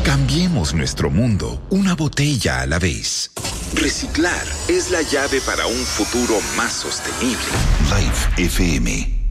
Cambiemos nuestro mundo una botella a la vez. Reciclar es la llave para un futuro más sostenible. Life FM.